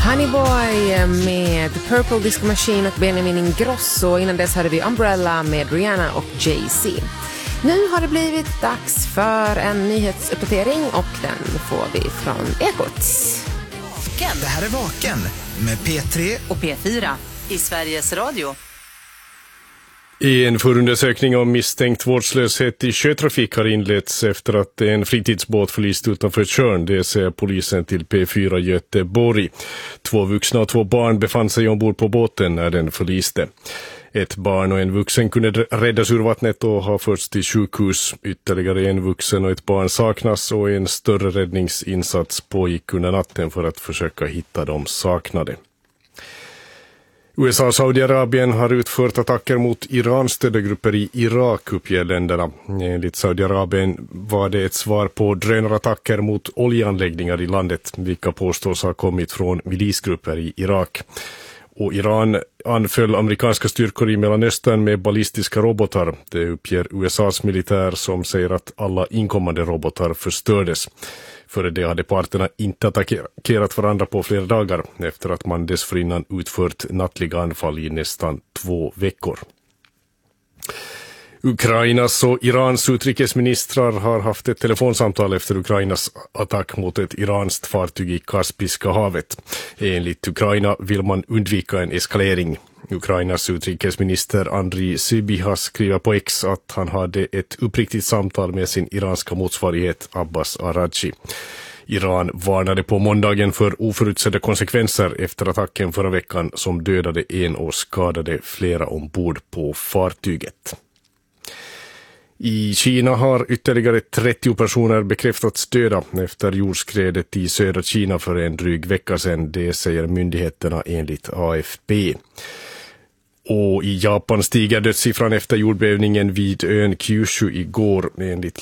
Honeyboy med Purple Disco Machine och Benjamin Ingrosso. Innan dess hade vi Umbrella med Rihanna och Jay-Z. Nu har det blivit dags för en nyhetsuppdatering och den får vi från Ekot. Det här är Vaken med P3 och P4 i Sveriges Radio. I en förundersökning om misstänkt vårdslöshet i sjötrafik har inletts efter att en fritidsbåt förlist utanför Tjörn, det säger polisen till P4 Göteborg. 2 vuxna och 2 barn befann sig ombord på båten när den förliste. Ett barn och en vuxen kunde räddas ur vattnet och har förts till sjukhus. Ytterligare en vuxen och ett barn saknas och en större räddningsinsats pågick under natten för att försöka hitta de saknade. USA och Saudiarabien har utfört attacker mot Iran-stödda grupper i Irak, uppger länderna. Enligt Saudiarabien var det ett svar på drönarattacker mot oljeanläggningar i landet, vilka påstås ha kommit från milisgrupper i Irak. Och Iran anföll amerikanska styrkor i Mellanöstern med ballistiska robotar. Det uppger USAs militär som säger att alla inkommande robotar förstördes. Före det hade parterna inte attackerat varandra på flera dagar efter att man dessförinnan utfört nattliga anfall i nästan 2 veckor. Ukrainas och Irans utrikesministrar har haft ett telefonsamtal efter Ukrainas attack mot ett iranskt fartyg i Kaspiska havet. Enligt Ukraina vill man undvika en eskalering. Ukrainas utrikesminister Andriy Sybiha skriver på X att han hade ett uppriktigt samtal med sin iranska motsvarighet Abbas Araghchi. Iran varnade på måndagen för oförutsedda konsekvenser efter attacken förra veckan som dödade en och skadade flera ombord på fartyget. I Kina har ytterligare 30 personer bekräftats döda efter jordskredet i södra Kina för en dryg vecka sedan, det säger myndigheterna enligt AFP. Och i Japan stiger dödssiffran efter jordbävningen vid ön Kyushu igår. Enligt